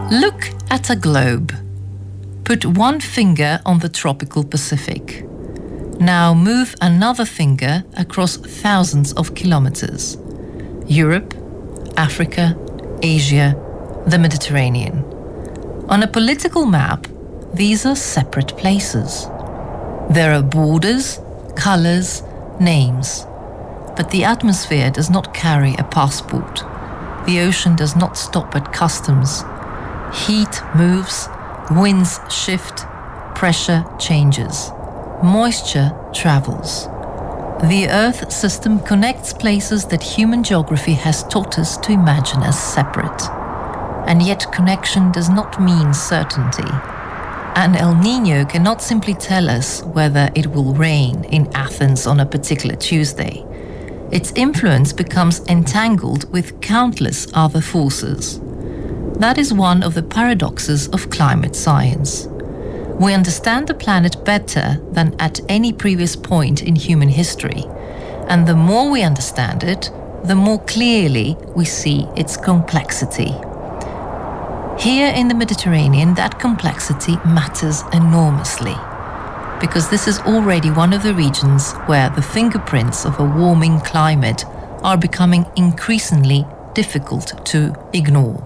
Look at a globe. Put one finger on the tropical Pacific. Now move another finger across thousands of kilometers. Europe, Africa, Asia, the Mediterranean. On a political map, these are separate places. There are borders, colors, names. But the atmosphere does not carry a passport. The ocean does not stop at customs. Heat moves, winds shift, pressure changes. Moisture travels. The Earth system connects places that human geography has taught us to imagine as separate. And yet connection does not mean certainty. An El Niño cannot simply tell us whether it will rain in Athens on a particular Tuesday. Its influence becomes entangled with countless other forces. That is one of the paradoxes of climate science. We understand the planet better than at any previous point in human history, and the more we understand it, the more clearly we see its complexity. Here in the Mediterranean, that complexity matters enormously, because this is already one of the regions where the fingerprints of a warming climate are becoming increasingly difficult to ignore.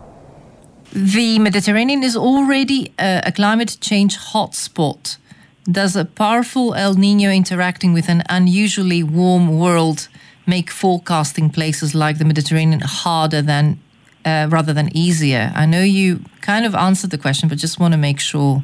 The Mediterranean is already a climate change hotspot. Does a powerful El Niño interacting with an unusually warm world make forecasting places like the Mediterranean harder than rather than easier? I know you kind of answered the question, but just want to make sure.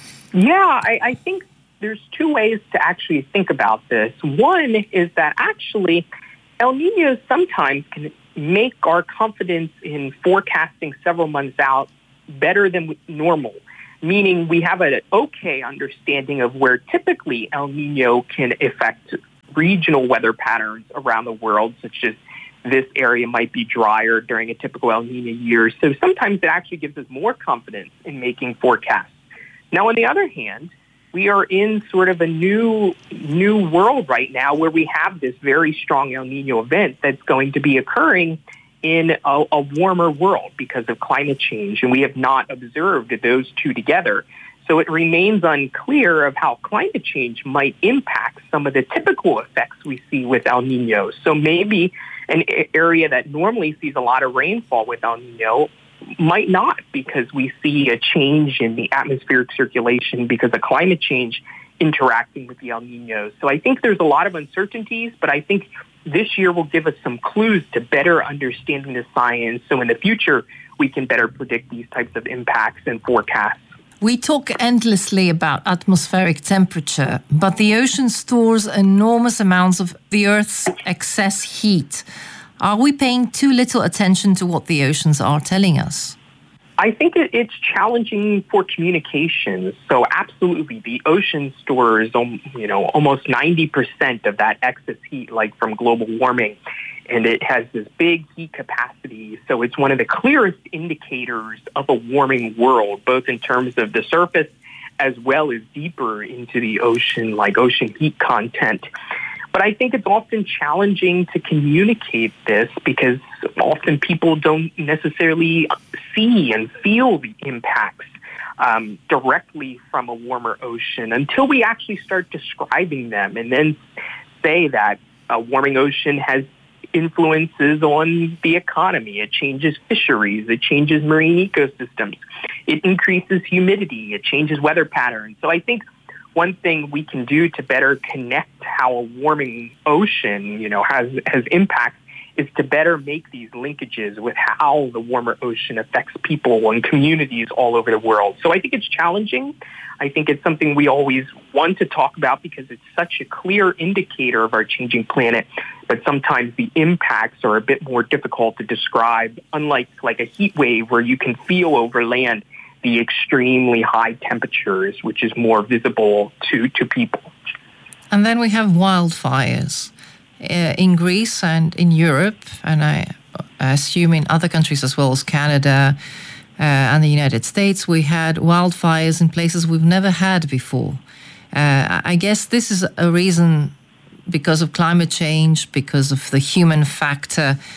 Yeah, I think there's two ways to actually think about this. One is that actually El Niños sometimes can make our confidence in forecasting several months out better than normal, meaning we have an okay understanding of where typically El Niño can affect regional weather patterns around the world, such as this area might be drier during a typical El Niño year. So sometimes it actually gives us more confidence in making forecasts. Now, on the other hand, we are in sort of a new world right now where we have this very strong El Niño event that's going to be occurring in a warmer world because of climate change, and we have not observed those two together. So it remains unclear of how climate change might impact some of the typical effects we see with El Niño. So maybe an area that normally sees a lot of rainfall with El Niño might not, because we see a change in the atmospheric circulation because of climate change interacting with the El Niños. So I think there's a lot of uncertainties, but I think this year will give us some clues to better understanding the science. So in the future, we can better predict these types of impacts and forecasts. We talk endlessly about atmospheric temperature, but the ocean stores enormous amounts of the Earth's excess heat. Are we paying too little attention to what the oceans are telling us? I think it's challenging for communications. So absolutely, the ocean stores, almost 90% of that excess heat, like from global warming, and it has this big heat capacity. So it's one of the clearest indicators of a warming world, both in terms of the surface as well as deeper into the ocean, like ocean heat content. But I think it's often challenging to communicate this because often people don't necessarily see and feel the impacts directly from a warmer ocean until we actually start describing them and then say that a warming ocean has influences on the economy. It changes fisheries. It changes marine ecosystems. It increases humidity. It changes weather patterns. So I think one thing we can do to better connect how a warming ocean, has impacts is to better make these linkages with how the warmer ocean affects people and communities all over the world. So I think it's challenging. I think it's something we always want to talk about because it's such a clear indicator of our changing planet, but sometimes the impacts are a bit more difficult to describe, unlike like a heat wave where you can feel over land the extremely high temperatures, which is more visible to people. And then we have wildfires in Greece and in Europe, and I assume in other countries as well as Canada and the United States. We had wildfires in places we've never had before. I guess this is a reason because of climate change, because of the human factor.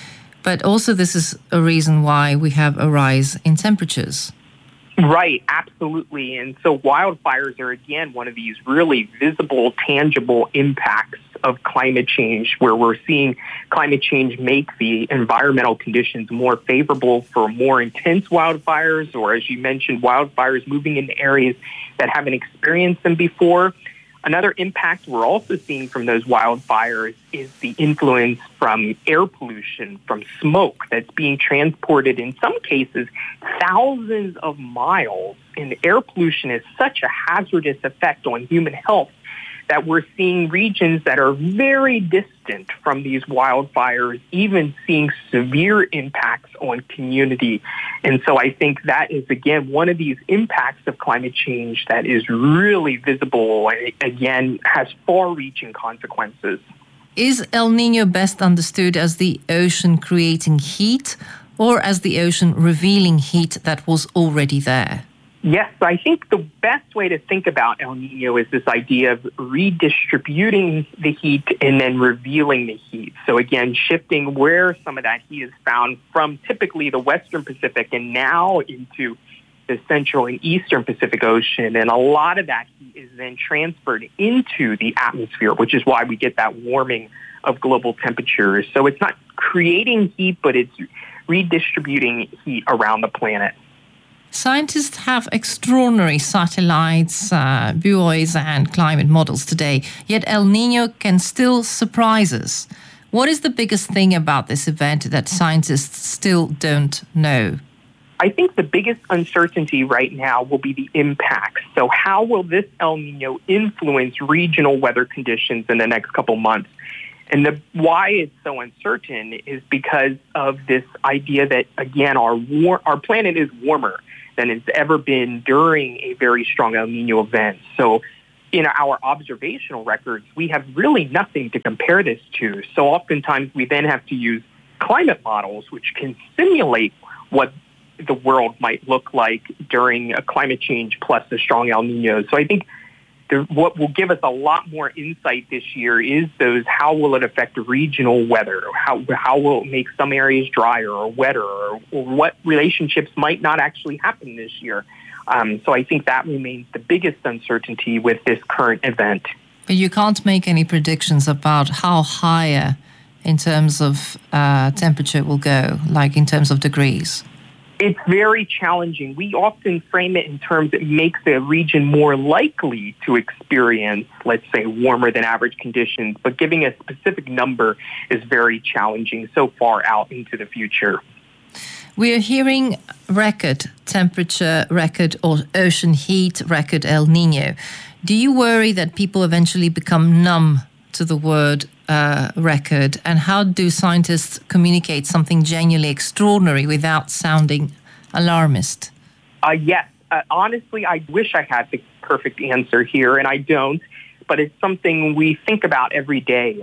But also this is a reason why we have a rise in temperatures. Right, absolutely. And so wildfires are, again, one of these really visible, tangible impacts of climate change, where we're seeing climate change make the environmental conditions more favorable for more intense wildfires, or, as you mentioned, wildfires moving into areas that haven't experienced them before. Another impact we're also seeing from those wildfires is the influence from air pollution, from smoke that's being transported, in some cases, thousands of miles. And air pollution has such a hazardous effect on human health that we're seeing regions that are very distant from these wildfires even seeing severe impacts on community. And so I think that is, again, one of these impacts of climate change that is really visible and, again, has far-reaching consequences. Is El Niño best understood as the ocean creating heat or as the ocean revealing heat that was already there? Yes, I think the best way to think about El Niño is this idea of redistributing the heat and then revealing the heat. So again, shifting where some of that heat is found from typically the Western Pacific and now into the Central and Eastern Pacific Ocean. And a lot of that heat is then transferred into the atmosphere, which is why we get that warming of global temperatures. So it's not creating heat, but it's redistributing heat around the planet. Scientists have extraordinary satellites, buoys and climate models today, yet El Niño can still surprise us. What is the biggest thing about this event that scientists still don't know? I think the biggest uncertainty right now will be the impacts. So how will this El Niño influence regional weather conditions in the next couple months? And why it's so uncertain is because of this idea that, again, our planet is warmer than it's ever been during a very strong El Niño event. So in our observational records, we have really nothing to compare this to. So oftentimes we then have to use climate models, which can simulate what the world might look like during a climate change plus a strong El Niño. So I think what will give us a lot more insight this year is how will it affect regional weather? How will it make some areas drier or wetter, or what relationships might not actually happen this year? So I think that remains the biggest uncertainty with this current event. But you can't make any predictions about how higher in terms of temperature will go, like in terms of degrees. It's very challenging. We often frame it in terms that makes a region more likely to experience, let's say, warmer than average conditions, but giving a specific number is very challenging so far out into the future. We are hearing record temperature, record or ocean heat, record El Niño. Do you worry that people eventually become numb to the word record, and how do scientists communicate something genuinely extraordinary without sounding alarmist? Yes. Honestly, I wish I had the perfect answer here, and I don't. But it's something we think about every day.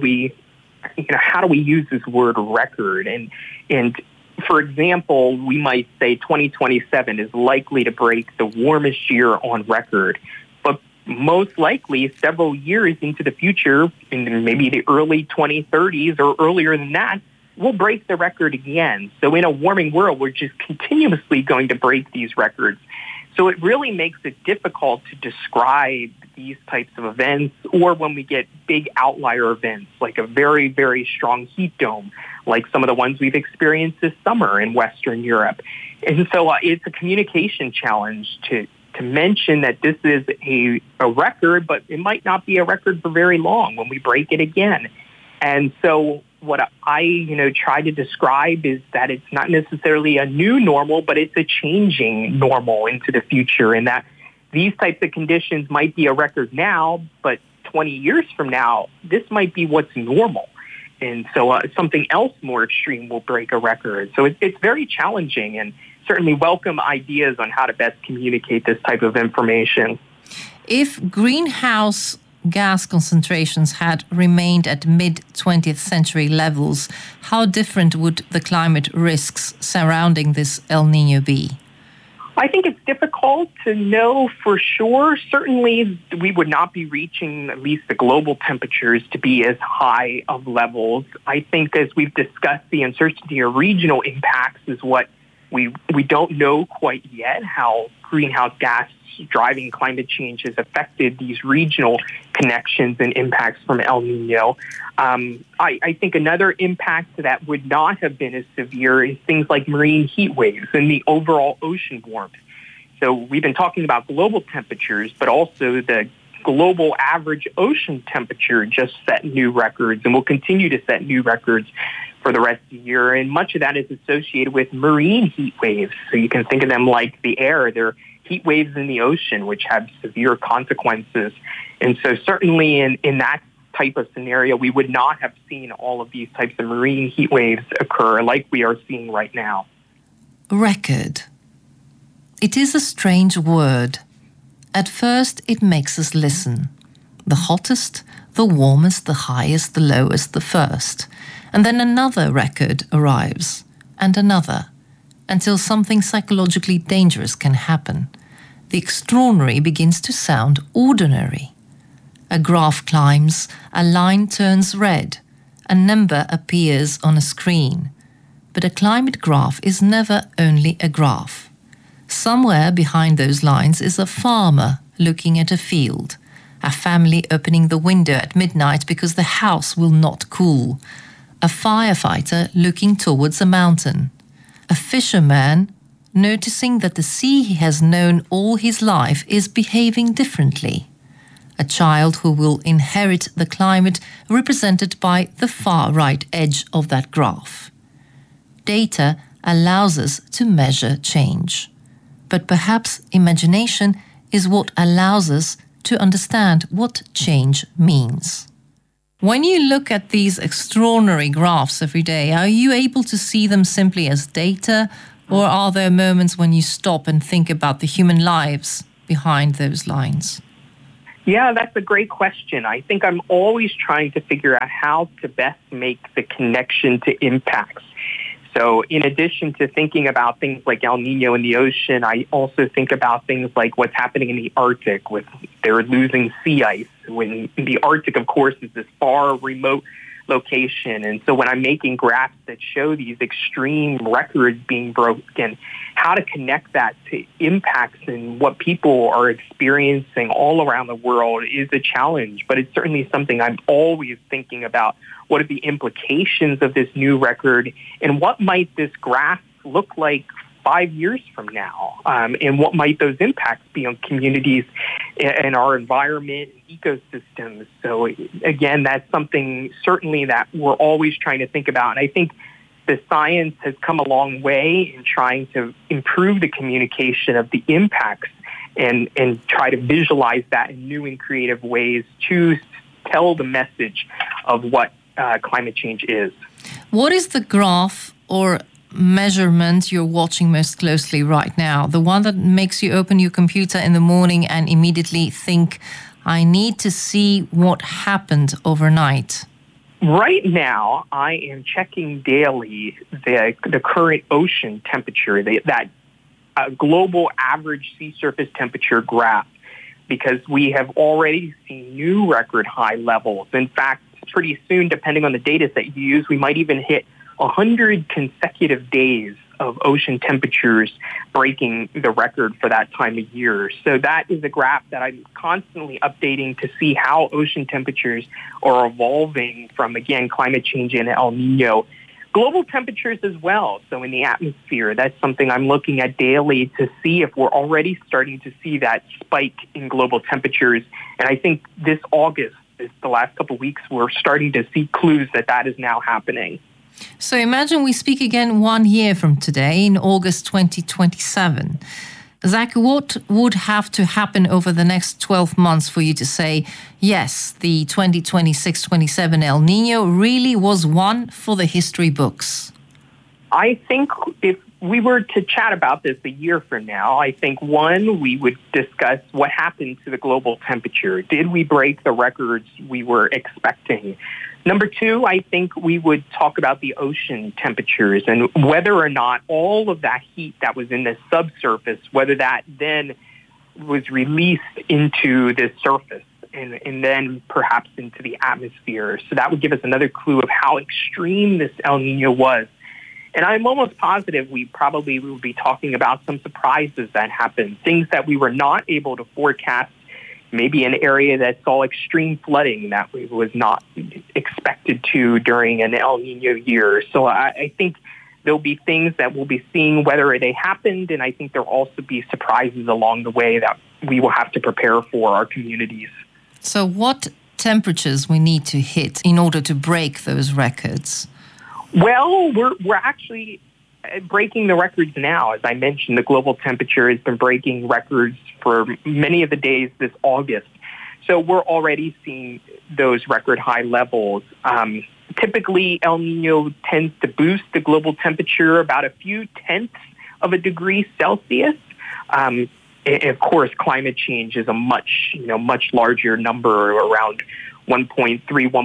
How do we use this word record? And for example, we might say 2027 is likely to break the warmest year on record. Most likely several years into the future, in maybe the early 2030s or earlier than that, we'll break the record again. So in a warming world, we're just continuously going to break these records. So it really makes it difficult to describe these types of events, or when we get big outlier events like a very, very strong heat dome, like some of the ones we've experienced this summer in Western Europe. And so it's a communication challenge to mention that this is a record, but it might not be a record for very long when we break it again. And so what I try to describe is that it's not necessarily a new normal, but it's a changing normal into the future, and that these types of conditions might be a record now, but 20 years from now, this might be what's normal. And so something else more extreme will break a record. So it's very challenging, and certainly welcome ideas on how to best communicate this type of information. If greenhouse gas concentrations had remained at mid-20th century levels, how different would the climate risks surrounding this El Niño be? I think it's difficult to know for sure. Certainly, we would not be reaching at least the global temperatures to be as high of levels. I think, as we've discussed, the uncertainty of regional impacts is what we don't know quite yet, how greenhouse gas driving climate change has affected these regional connections and impacts from El Nino. I think another impact that would not have been as severe is things like marine heat waves and the overall ocean warmth. So we've been talking about global temperatures, but also the global average ocean temperature just set new records and will continue to set new records for the rest of the year. And much of that is associated with marine heat waves. So you can think of them like the air. They're heat waves in the ocean, which have severe consequences. And so certainly in that type of scenario, we would not have seen all of these types of marine heat waves occur like we are seeing right now. Record. It is a strange word. At first, it makes us listen. The hottest, the warmest, the highest, the lowest, the first. And then another record arrives, and another, until something psychologically dangerous can happen. The extraordinary begins to sound ordinary. A graph climbs, a line turns red, a number appears on a screen. But a climate graph is never only a graph. Somewhere behind those lines is a farmer looking at a field, a family opening the window at midnight because the house will not cool, a firefighter looking towards a mountain, a fisherman noticing that the sea he has known all his life is behaving differently, a child who will inherit the climate represented by the far right edge of that graph. Data allows us to measure change, but perhaps imagination is what allows us to understand what change means. When you look at these extraordinary graphs every day, are you able to see them simply as data, or are there moments when you stop and think about the human lives behind those lines? Yeah, that's a great question. I think I'm always trying to figure out how to best make the connection to impacts. So in addition to thinking about things like El Nino in the ocean, I also think about things like what's happening in the Arctic with they're losing sea ice. When the Arctic, of course, is this far remote location. And so when I'm making graphs that show these extreme records being broken, how to connect that to impacts and what people are experiencing all around the world is a challenge. But it's certainly something I'm always thinking about. What are the implications of this new record, and what might this graph look like 5 years from now? And what might those impacts be on communities and our environment and ecosystems? So again, that's something certainly that we're always trying to think about. And I think the science has come a long way in trying to improve the communication of the impacts and try to visualize that in new and creative ways to tell the message of what climate change is. What is the graph or measurement you're watching most closely right now? The one that makes you open your computer in the morning and immediately think, I need to see what happened overnight? Right now, I am checking daily the current ocean temperature, that global average sea surface temperature graph, because we have already seen new record high levels. In fact, pretty soon, depending on the data set you use, we might even hit 100 consecutive days of ocean temperatures breaking the record for that time of year. So that is a graph that I'm constantly updating to see how ocean temperatures are evolving from, again, climate change and El Nino. Global temperatures as well. So in the atmosphere, that's something I'm looking at daily to see if we're already starting to see that spike in global temperatures. And I think this August, the last couple of weeks, we're starting to see clues that is now happening. So imagine we speak again 1 year from today, in August 2027. Zach, what would have to happen over the next 12 months for you to say, yes, the 2026-27 El Nino really was one for the history books? I think if we were to chat about this a year from now, I think, one, we would discuss what happened to the global temperature. Did we break the records we were expecting? Number two, I think we would talk about the ocean temperatures and whether or not all of that heat that was in the subsurface, whether that then was released into the surface and then perhaps into the atmosphere. So that would give us another clue of how extreme this El Nino was. And I'm almost positive we probably will be talking about some surprises that happened, things that we were not able to forecast, maybe an area that saw extreme flooding that was not expected to during an El Nino year. So I think there'll be things that we'll be seeing whether they happened, and I think there'll also be surprises along the way that we will have to prepare for our communities. So what temperatures we need to hit in order to break those records? Well, we're actually breaking the records now. As I mentioned, the global temperature has been breaking records for many of the days this August. So we're already seeing those record high levels. Typically, El Nino tends to boost the global temperature about a few tenths of a degree Celsius. And of course, climate change is a much larger number, around 1.3,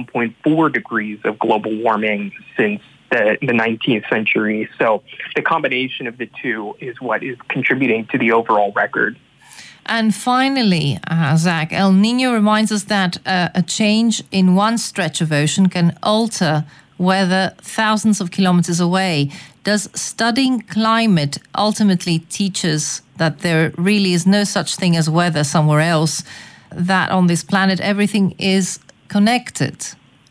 1.4 degrees of global warming since the 19th century. So the combination of the two is what is contributing to the overall record. And finally, Zach, El Nino reminds us that a change in one stretch of ocean can alter weather thousands of kilometers away. Does studying climate ultimately teach us that there really is no such thing as weather somewhere else, that on this planet everything is connected?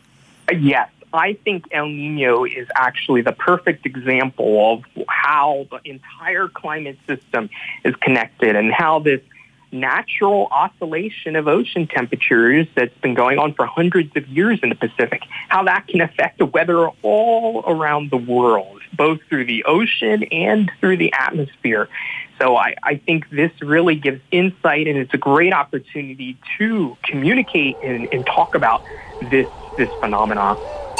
Yes. I think El Nino is actually the perfect example of how the entire climate system is connected and how this natural oscillation of ocean temperatures that's been going on for hundreds of years in the Pacific, how that can affect the weather all around the world, both through the ocean and through the atmosphere. So I think this really gives insight, and it's a great opportunity to communicate and talk about this phenomenon.